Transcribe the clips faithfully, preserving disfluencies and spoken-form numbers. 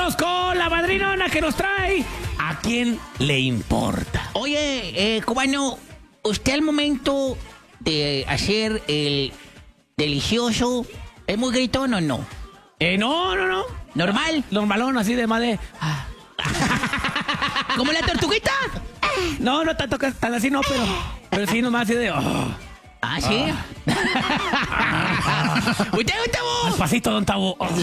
Vámonos con la madrinona que nos trae. ¿A quién le importa? Oye, eh, cubano, usted al momento de hacer el delicioso, ¿es muy gritón o no? Eh, no, no, no. ¿Normal? Normalón, así de madre. Ah. ¿Como la tortuguita? No, no tanto que tan así, no, pero, pero sí nomás así de... Oh. Ah, ¿sí? Ah. ¿Usted, don Tabo? Al pasito, don Tabo. Oh.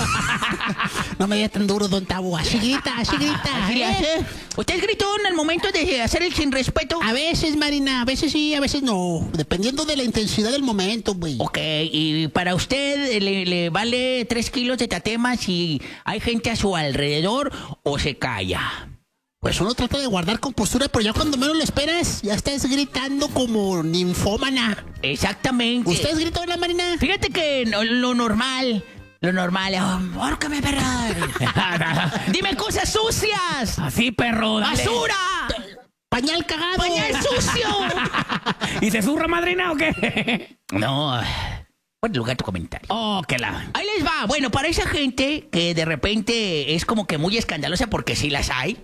No me digas tan duro, don Tabo. Así grita, así grita. ¿Así le ¿eh? hace? ¿Usted es gritón al momento de hacer el sin respeto? A veces, Marina, a veces sí, a veces no. Dependiendo de la intensidad del momento, güey. Ok, y para usted le, le vale tres kilos de tatema si hay gente a su alrededor o se calla. Pues uno trata de guardar compostura, pero ya cuando menos lo esperas, ya estás gritando como ninfómana. Exactamente. ¿Usted es gritona, Marina? Fíjate que no, lo normal, lo normal es, oh, ¡ahórcame, perra! ¡Dime cosas sucias! Así, perro, dale. ¡Basura! ¡Pañal cagado! ¡Pañal sucio! ¿Y se zurra, madrina, o qué? No, buen lugar tu comentario. Oh, que la... Ahí les va. Bueno, para esa gente que de repente es como que muy escandalosa, porque sí las hay,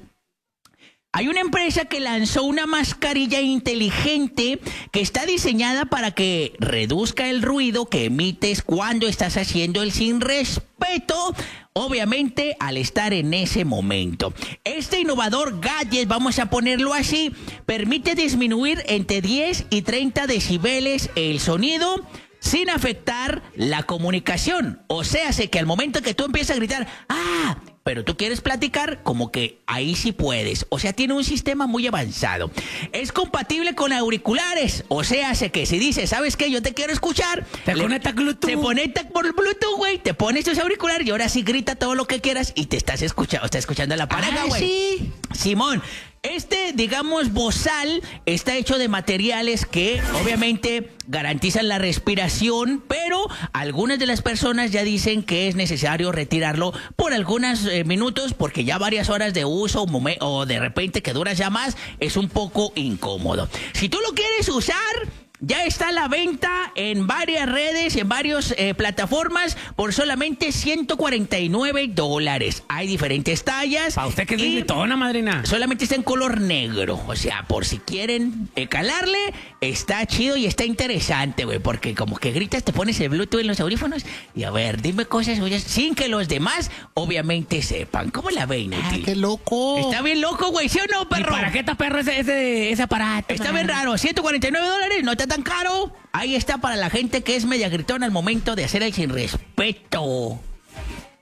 hay una empresa que lanzó una mascarilla inteligente que está diseñada para que reduzca el ruido que emites cuando estás haciendo el sin respeto, obviamente al estar en ese momento. Este innovador gadget, vamos a ponerlo así, permite disminuir entre diez y treinta decibeles el sonido sin afectar la comunicación. O sea, sé que al momento que tú empiezas a gritar, ¡ah!, pero tú quieres platicar, como que ahí sí puedes. O sea, tiene un sistema muy avanzado. Es compatible con auriculares. O sea, sé que si dices, ¿sabes qué? Yo te quiero escuchar. Te conecta Bluetooth. Te conecta por Bluetooth, güey. Te pones tus auriculares y ahora sí grita todo lo que quieras y te estás escuchando. Estás escuchando a la pareja, güey. Ah, sí. Simón, este, digamos, bozal está hecho de materiales que obviamente garantizan la respiración, pero algunas de las personas ya dicen que es necesario retirarlo por algunos eh, minutos porque ya varias horas de uso o de repente que duras ya más es un poco incómodo. Si tú lo quieres usar, ya está a la venta en varias redes, en varias eh, plataformas por solamente ciento cuarenta y nueve dólares. Hay diferentes tallas. Para usted que es y gritona, madrina. solamente está en color negro. O sea, por si quieren eh, calarle, está chido y está interesante, güey. Porque como que gritas, te pones el Bluetooth en los audífonos y a ver, dime cosas suyas sin que los demás obviamente sepan. ¿Cómo la ven, Ah, qué loco. Está bien loco, güey, ¿sí o no, ¿Y perro? para qué está, perro, ese, ese, ese aparato? Está bien raro, ciento cuarenta y nueve dólares, no está tan caro. Ahí está para la gente que es media gritona al momento de hacer el sin respeto.